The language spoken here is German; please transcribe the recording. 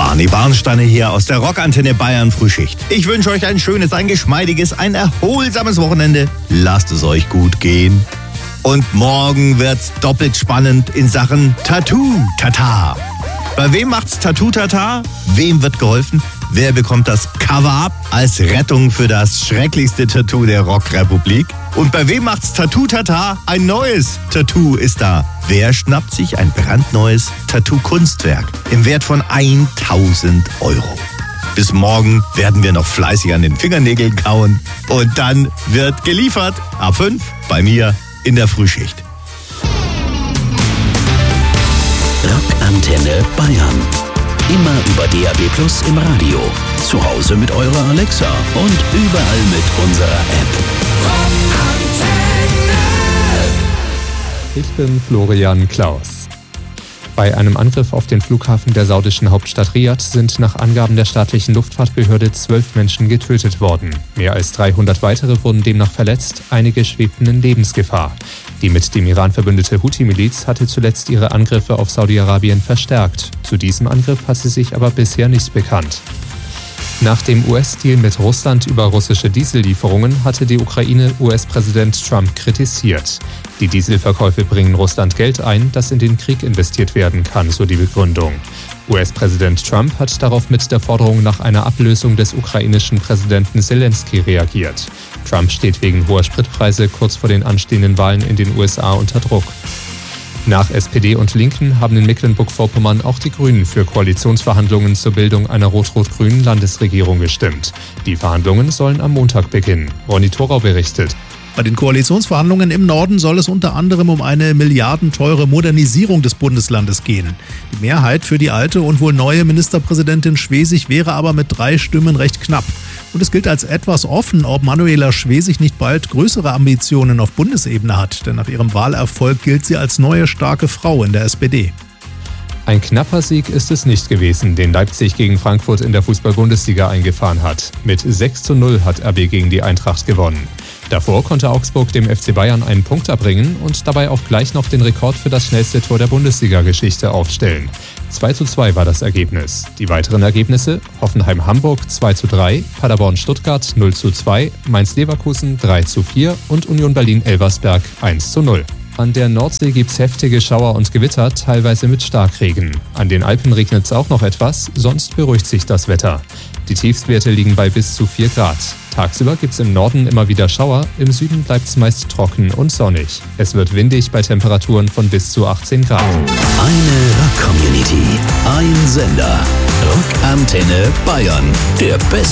Arni Barnsteiner hier aus der Rockantenne Bayern Frühschicht. Ich wünsche euch ein schönes, ein geschmeidiges, ein erholsames Wochenende. Lasst es euch gut gehen. Und morgen wird's doppelt spannend in Sachen Tattoo-Tata. Bei wem macht's Tattoo-Tata? Wem wird geholfen? Wer bekommt das Cover-Up als Rettung für das schrecklichste Tattoo der Rockrepublik? Und bei wem macht's Tattoo-Tata? Ein neues Tattoo ist da. Wer schnappt sich ein brandneues Tattoo-Kunstwerk im Wert von 1.000 €? Bis morgen werden wir noch fleißig an den Fingernägeln kauen. Und dann wird geliefert. Ab 5 bei mir in der Frühschicht. Rockantenne Bayern. Immer über DAB+ im Radio. Zu Hause mit eurer Alexa und überall mit unserer App. Rockantenne. Ich bin Florian Klaus. Bei einem Angriff auf den Flughafen der saudischen Hauptstadt Riad sind nach Angaben der staatlichen Luftfahrtbehörde 12 Menschen getötet worden. Mehr als 300 weitere wurden demnach verletzt, einige schwebten in Lebensgefahr. Die mit dem Iran verbündete Houthi-Miliz hatte zuletzt ihre Angriffe auf Saudi-Arabien verstärkt. Zu diesem Angriff hatte sich aber bisher nicht bekannt. Nach dem US-Deal mit Russland über russische Diesellieferungen hatte die Ukraine US-Präsident Trump kritisiert. Die Dieselverkäufe bringen Russland Geld ein, das in den Krieg investiert werden kann, so die Begründung. US-Präsident Trump hat darauf mit der Forderung nach einer Ablösung des ukrainischen Präsidenten Zelensky reagiert. Trump steht wegen hoher Spritpreise kurz vor den anstehenden Wahlen in den USA unter Druck. Nach SPD und Linken haben in Mecklenburg-Vorpommern auch die Grünen für Koalitionsverhandlungen zur Bildung einer rot-rot-grünen Landesregierung gestimmt. Die Verhandlungen sollen am Montag beginnen. Ronny Thorau berichtet. Bei den Koalitionsverhandlungen im Norden soll es unter anderem um eine milliardenteure Modernisierung des Bundeslandes gehen. Die Mehrheit für die alte und wohl neue Ministerpräsidentin Schwesig wäre aber mit 3 Stimmen recht knapp. Und es gilt als etwas offen, ob Manuela Schwesig nicht bald größere Ambitionen auf Bundesebene hat. Denn nach ihrem Wahlerfolg gilt sie als neue starke Frau in der SPD. Ein knapper Sieg ist es nicht gewesen, den Leipzig gegen Frankfurt in der Fußball-Bundesliga eingefahren hat. Mit 6:0 hat RB gegen die Eintracht gewonnen. Davor konnte Augsburg dem FC Bayern einen Punkt erbringen und dabei auch gleich noch den Rekord für das schnellste Tor der Bundesliga-Geschichte aufstellen. 2:2 war das Ergebnis. Die weiteren Ergebnisse: Hoffenheim-Hamburg 2:3, Paderborn-Stuttgart 0:2, Mainz-Leverkusen 3:4 und Union Berlin-Elversberg 1:0. An der Nordsee gibt's heftige Schauer und Gewitter, teilweise mit Starkregen. An den Alpen regnet's auch noch etwas, sonst beruhigt sich das Wetter. Die Tiefstwerte liegen bei bis zu 4 Grad. Tagsüber gibt's im Norden immer wieder Schauer, im Süden bleibt's meist trocken und sonnig. Es wird windig bei Temperaturen von bis zu 18 Grad. Eine Rock-Community, ein Sender. Rockantenne Bayern, der beste